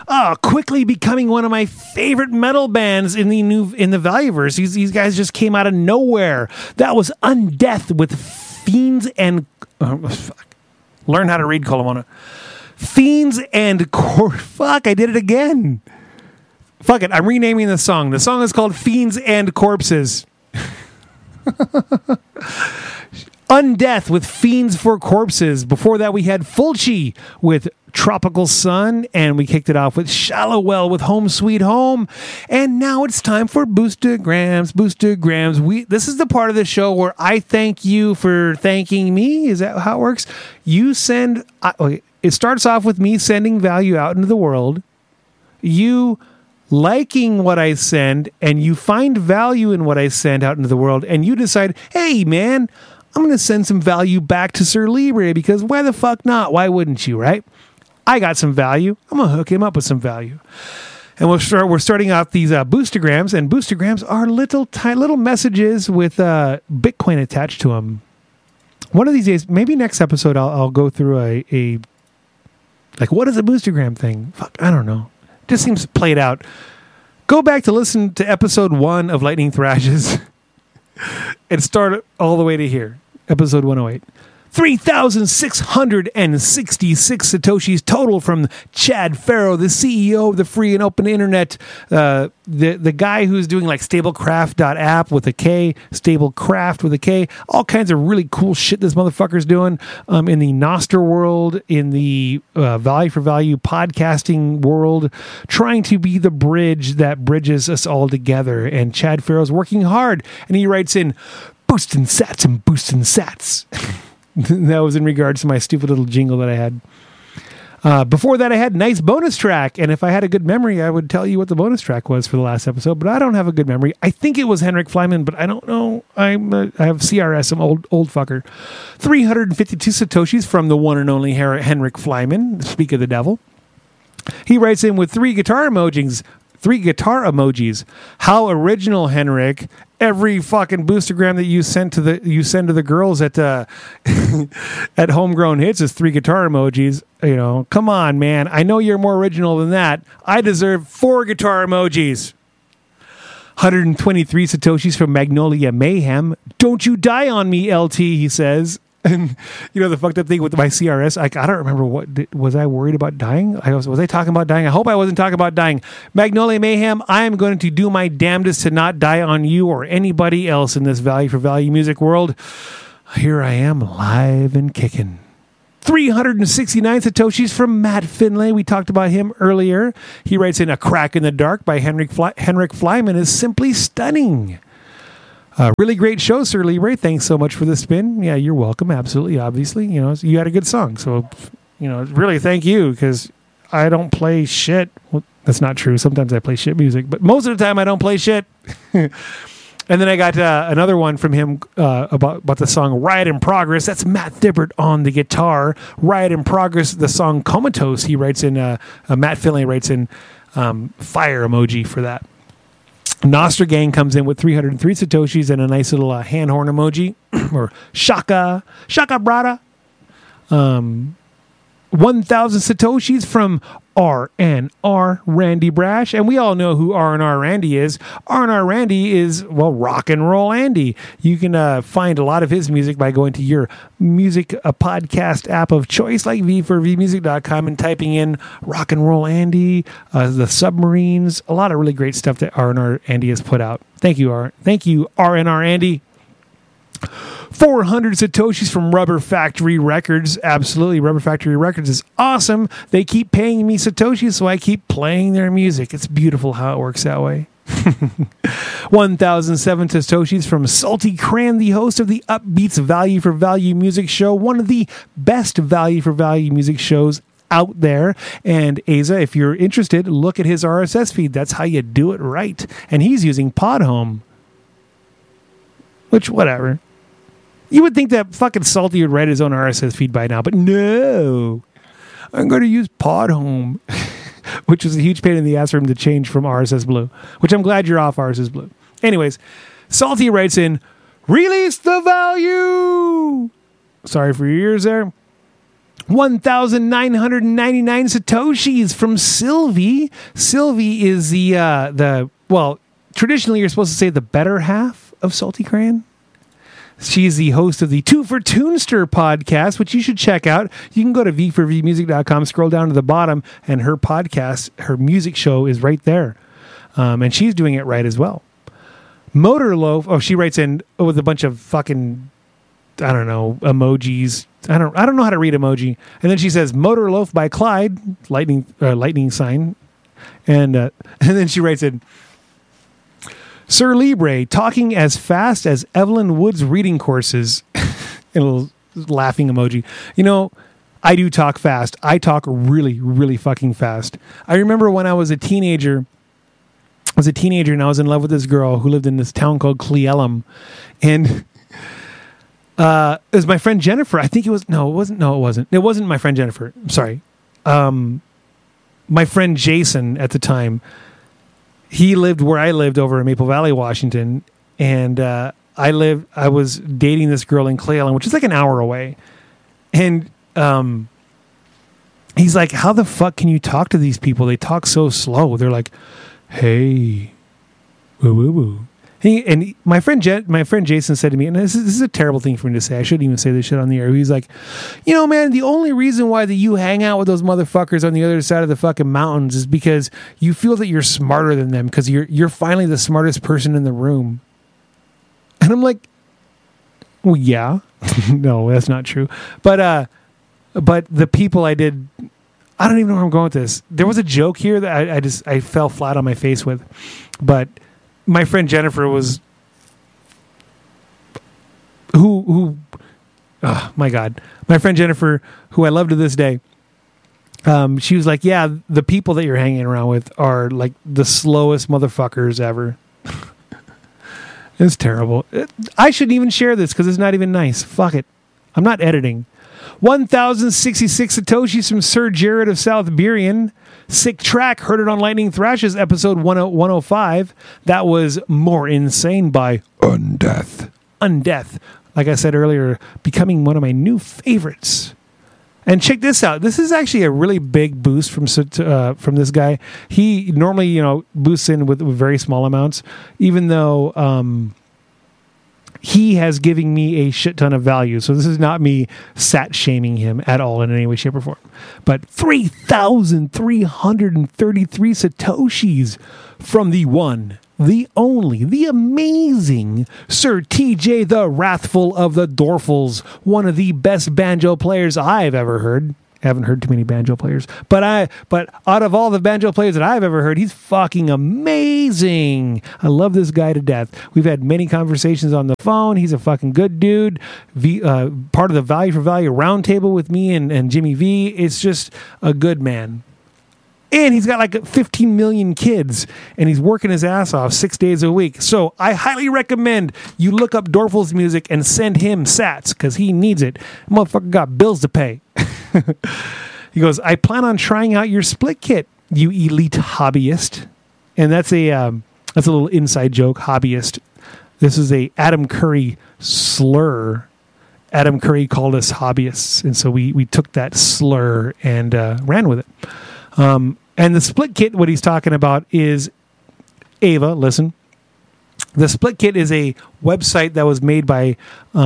quickly becoming one of my favorite metal bands in the Valueverse. These guys just came out of nowhere. That was Undeath with Fiends and learn how to read, Colomona. Fiends and fuck, I did it again. Fuck it, I'm renaming the song. The song is called Fiends and Corpses. Undeath with Fiends for Corpses. Before that, we had Fulci with Tropical Sun, and we kicked it off with Shallowwell with Home Sweet Home. And now it's time for Boostergrams. This is the part of the show where I thank you for thanking me. Is that how it works? It starts off with me sending value out into the world. You liking what I send, and you find value in what I send out into the world, and you decide, hey, man, I'm going to send some value back to Sir Libre, because why the fuck not? Why wouldn't you, right? I got some value. I'm going to hook him up with some value. And we're starting off these Boostergrams, and Boostergrams are little messages with Bitcoin attached to them. One of these days, maybe next episode, I'll go through a what is a Boostergram thing? Fuck, I don't know. It just seems played out. Go back to listen to episode 1 of Lightning Thrashes and start all the way to here. Episode 108. 3,666 Satoshis total from Chad Farrow, the CEO of the free and open internet. The guy who's doing like Stablecraft.app with a K, Stablecraft with a K, all kinds of really cool shit this motherfucker's doing in the Nostr world, in the Value for Value podcasting world, trying to be the bridge that bridges us all together. And Chad Farrow's working hard, and he writes in, boostin' sats and boostin' sats. That was in regards to my stupid little jingle that I had. Before that, I had nice bonus track. And if I had a good memory, I would tell you what the bonus track was for the last episode. But I don't have a good memory. I think it was Henrik Flyman, but I don't know. I have CRS, I'm old fucker. 352 Satoshis from the one and only Henrik Flyman, speak of the devil. He writes in with 3 guitar emojis. How original, Henrik. Every fucking boostergram that you send to the girls at at Homegrown Hits is 3 guitar emojis. You know, come on, man. I know you're more original than that. I deserve 4 guitar emojis. 123 Satoshis from Magnolia Mayhem. Don't you die on me, LT, he says. And you know the fucked up thing with my CRS, I don't remember was I worried about dying? Was I talking about dying? I hope I wasn't talking about dying. Magnolia Mayhem, I am going to do my damnedest to not die on you or anybody else in this Value for Value music world. Here I am, live and kicking. 369 Satoshis from Matt Finlay. We talked about him earlier. He writes in, A Crack in the Dark by Henrik Flyman is simply stunning. Really great show, Sir Libre. Thanks so much for the spin. Yeah, you're welcome. Absolutely, obviously. You know, you had a good song. So, you know, really thank you, because I don't play shit. Well, that's not true. Sometimes I play shit music, but most of the time I don't play shit. And then I got another one from him about the song Riot in Progress. That's Matt Thibbert on the guitar. Riot in Progress, the song Comatose. He writes in, Matt Finlay writes in fire emoji for that. Nostra Gang comes in with 303 Satoshis and a nice little hand horn emoji, or shaka brada. 1,000 Satoshis from R&R Randy Brash. And we all know who R&R Randy is. R&R Randy is, well, Rock and Roll Andy. You can find a lot of his music by going to your music podcast app of choice, like v4vmusic.com, and typing in Rock and Roll Andy, the Submarines, a lot of really great stuff that R&R Andy has put out. Thank you, R&R Andy. 400 Satoshis from Rubber Factory Records. Absolutely, Rubber Factory Records is awesome. They keep paying me Satoshis, so I keep playing their music. It's beautiful how it works that way. 1,007 Satoshis from Salty Cran, the host of the Upbeats Value for Value music show, one of the best Value for Value music shows out there. And Asa, if you're interested, look at his RSS feed. That's how you do it right. And he's using Podhome. Which, whatever. You would think that fucking Salty would write his own RSS feed by now, but no. I'm going to use Podhome, which was a huge pain in the ass for him to change from RSS Blue, which I'm glad you're off RSS Blue. Anyways, Salty writes in, release the value. Sorry for your ears there. 1,999 Satoshis from Sylvie. Sylvie is well, traditionally you're supposed to say the better half of Salty Crayon. She's the host of the Two for Toonster podcast, which you should check out. You can go to v4vmusic.com, scroll down to the bottom, and her podcast, her music show is right there. And she's doing it right as well. Motor Loaf, she writes in with a bunch of fucking, I don't know, emojis. I don't know how to read emoji. And then she says, Motor Loaf by Clyde, lightning sign. And then she writes in, Sir Libre, talking as fast as Evelyn Wood's reading courses. And a little laughing emoji. You know, I do talk fast. I talk really, really fucking fast. I remember when I was a teenager and I was in love with this girl who lived in this town called Cleellum. And it was my friend Jennifer. I think it was, no, it wasn't. It wasn't my friend Jennifer. I'm sorry. My friend Jason at the time, he lived where I lived over in Maple Valley, Washington. And I was dating this girl in Cleellum, which is like an hour away. And he's like, how the fuck can you talk to these people? They talk so slow. They're like, hey, woo woo woo. My friend Jason said to me, and this is a terrible thing for me to say. I shouldn't even say this shit on the air. He's like, you know, man, the only reason why that you hang out with those motherfuckers on the other side of the fucking mountains is because you feel that you're smarter than them because you're finally the smartest person in the room. And I'm like, well, yeah, no, that's not true. But the people I don't even know where I'm going with this. There was a joke here that I fell flat on my face with, but my friend Jennifer was oh my God. My friend Jennifer, who I love to this day, she was like, yeah, the people that you're hanging around with are like the slowest motherfuckers ever. It's terrible. I shouldn't even share this because it's not even nice. Fuck it. I'm not editing. 1,066 Satoshis from Sir Jared of South Burien. Sick track. Heard it on Lightning Thrashes, episode 105. That was More Insane by Undeath. Undeath. Like I said earlier, becoming one of my new favorites. And check this out. This is actually a really big boost from this guy. He normally, boosts in with very small amounts, even though he has given me a shit ton of value. So this is not me sat shaming him at all in any way, shape, or form. But 3,333 Satoshis from the one, the only, the amazing Sir TJ the Wrathful of the Dorfles, one of the best banjo players I've ever heard. I haven't heard too many banjo players, but out of all the banjo players that I've ever heard, he's fucking amazing. I love this guy to death. We've had many conversations on the phone. He's a fucking good dude. Part of the Value for Value roundtable with me and Jimmy V. It's just a good man. And he's got like 15 million kids, and he's working his ass off 6 days a week. So I highly recommend you look up Dorfles music and send him sats, because he needs it. Motherfucker got bills to pay. He goes, I plan on trying out your split kit, you elite hobbyist. And that's a little inside joke, hobbyist. This is a Adam Curry slur. Adam Curry called us hobbyists, and so we took that slur and ran with it. And the split kit, what he's talking about is, Ava, listen. The split kit is a website that was made by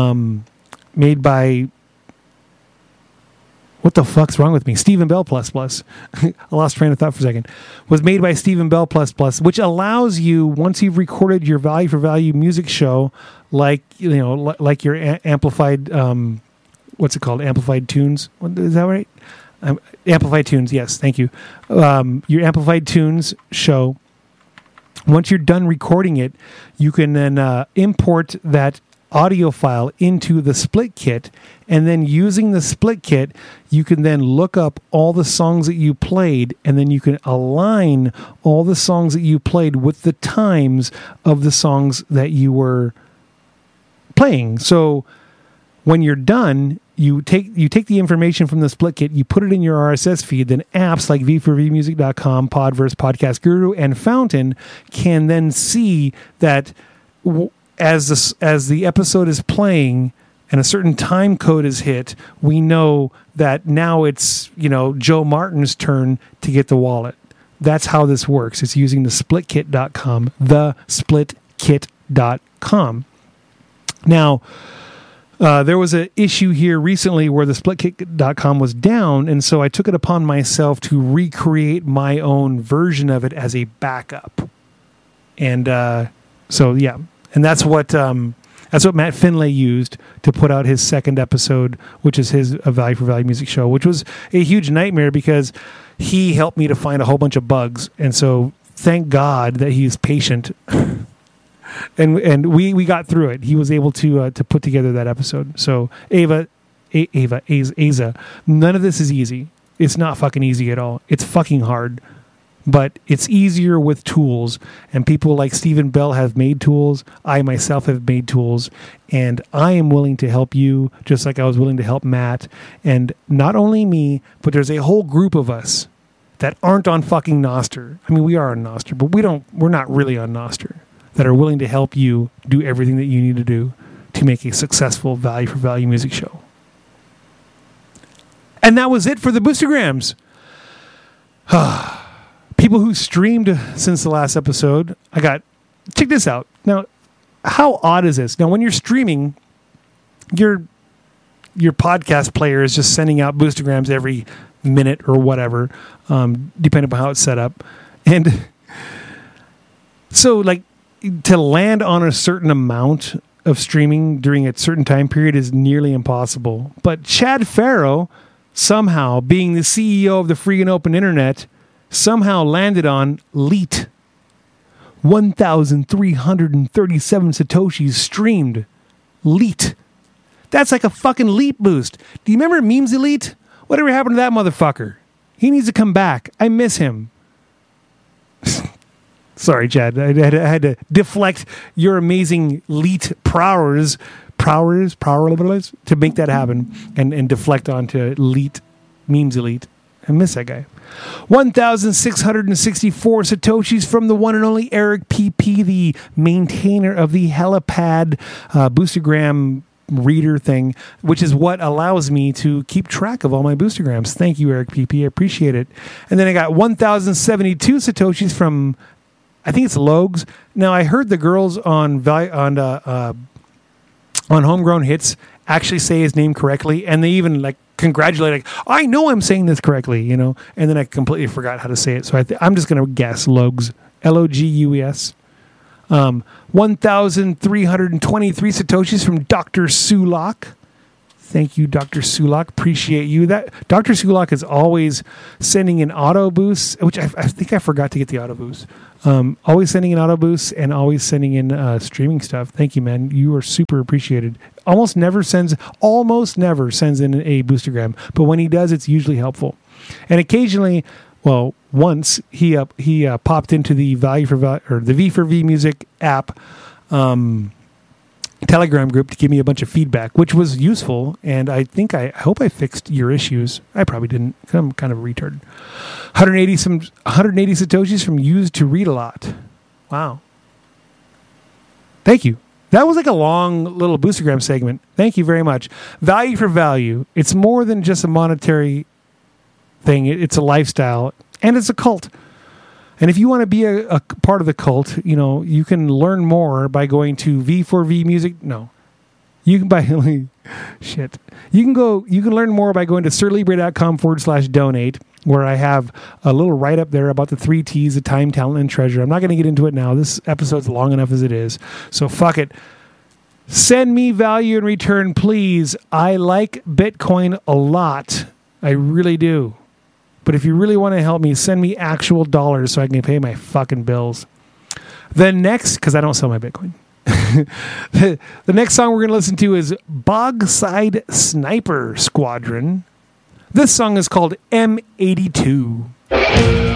what the fuck's wrong with me? Stephen Bell ++. I lost train of thought for a second. Was made by Stephen Bell ++, which allows you, once you've recorded your Value for Value music show, like like your amplified, what's it called? Amplified Tunes. Is that right? Amplified Tunes, yes, thank you. Your Amplified Tunes show, once you're done recording it, you can then import that audio file into the split kit, and then using the split kit, you can then look up all the songs that you played, and then you can align all the songs that you played with the times of the songs that you were playing. So when you're done, you take the information from the split kit, you put it in your RSS feed, then apps like v4vmusic.com, Podverse, Podcast Guru, and Fountain can then see that as the episode is playing, and a certain time code is hit, we know that now it's, Joe Martin's turn to get the wallet. That's how this works. It's using the splitkit.com, thesplitkit.com. Now, there was an issue here recently where the splitkit.com was down, and so I took it upon myself to recreate my own version of it as a backup. And and that's what Matt Finlay used to put out his second episode, which is his Value for Value music show, which was a huge nightmare because he helped me to find a whole bunch of bugs, and so thank God that he's patient. And we got through it. He was able to put together that episode. So Asa, none of this is easy. It's not fucking easy at all. It's fucking hard, but it's easier with tools. And people like Stephen Bell have made tools. I myself have made tools, and I am willing to help you, just like I was willing to help Matt. And not only me, but there's a whole group of us that aren't on fucking Nostr. I mean, we are on Nostr, but we're not really on Nostr, that are willing to help you do everything that you need to do to make a successful Value for Value music show. And that was it for the Boostergrams. People who streamed since the last episode, check this out. Now, how odd is this? Now, when you're streaming, your podcast player is just sending out Boostergrams every minute or whatever, depending upon how it's set up. And so, to land on a certain amount of streaming during a certain time period is nearly impossible. But Chad Farrow, somehow, being the CEO of the free and open internet, somehow landed on LEET. 1,337 Satoshis streamed. LEET. That's like a fucking leap boost. Do you remember Memes Elite? Whatever happened to that motherfucker? He needs to come back. I miss him. Sorry, Chad. I had to deflect your amazing LEET prowess to make that happen and deflect onto LEET, Memes Elite. I miss that guy. 1,664 Satoshis from the one and only Eric PP, the maintainer of the Helipad Boostergram reader thing, which is what allows me to keep track of all my Boostergrams. Thank you, Eric PP. I appreciate it. And then I got 1,072 Satoshis from, I think it's Logs. Now, I heard the girls on Homegrown Hits actually say his name correctly, and they even congratulate, I know I'm saying this correctly, and then I completely forgot how to say it. So I'm just going to guess Logs, Logus. 1,323 Satoshis from Dr. Sulak. Thank you, Dr. Sulak. Appreciate you. That Dr. Sulak is always sending in auto boosts, which I think I forgot to get the auto boost. Always sending in auto boosts and always sending in streaming stuff. Thank you, man. You are super appreciated. Almost never sends in a Boostergram, but when he does, it's usually helpful. And occasionally, once he popped into the Value for Value or the V4V Music app Telegram group to give me a bunch of feedback, which was useful. And I hope I fixed your issues. I probably didn't. I'm kind of a retard. 180 Satoshis from Used to Read a Lot. Wow. Thank you. That was a long little Boostergram segment. Thank you very much. Value for Value. It's more than just a monetary thing. It's a lifestyle, and it's a cult. And if you want to be a part of the cult, you can learn more by going to V4V Music. No. You can buy shit. You can learn more by going to sirlibre.com/donate, where I have a little write-up there about the 3 T's of time, talent, and treasure. I'm not going to get into it now. This episode's long enough as it is. So fuck it. Send me value in return, please. I like Bitcoin a lot. I really do. But if you really want to help me, send me actual dollars so I can pay my fucking bills. Because I don't sell my Bitcoin. The next song we're going to listen to is Bogside Sniper Squadron. This song is called M82.